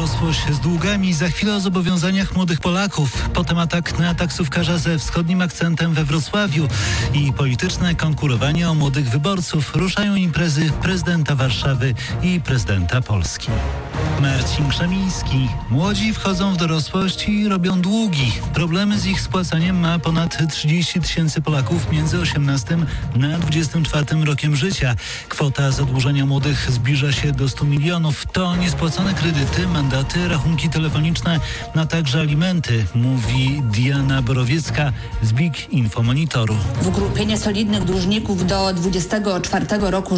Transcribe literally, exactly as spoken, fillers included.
dorosłość z długami. Za chwilę o zobowiązaniach młodych Polaków. Potem atak na taksówkarza ze wschodnim akcentem we Wrocławiu i polityczne konkurowanie o młodych wyborców. Ruszają imprezy prezydenta Warszawy i prezydenta Polski. Marcin Krzemiński. Młodzi wchodzą w dorosłość i robią długi. Problemy z ich spłacaniem ma ponad trzydzieści tysięcy Polaków między osiemnastym na dwudziestym czwartym rokiem życia. Kwota zadłużenia młodych zbliża się do stu milionów. To niespłacone kredyty, mandaty, rachunki telefoniczne, a także alimenty, mówi Diana Borowiecka z Big Info Monitoru. W grupie niesolidnych dłużników do dwudziestego czwartego roku